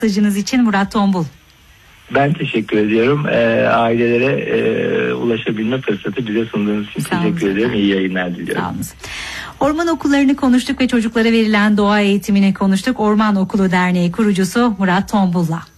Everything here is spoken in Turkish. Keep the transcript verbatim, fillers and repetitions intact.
mesajınız için Murat Tombul. Ben teşekkür ediyorum. Ee, ailelere e, ulaşabilme fırsatı bize sunduğunuz için Sağ teşekkür olun. ediyorum. İyi yayınlar diliyorum. Sağ olun. Orman okullarını konuştuk ve çocuklara verilen doğa eğitimini konuştuk. Orman Okulu Derneği kurucusu Murat Tombul'la.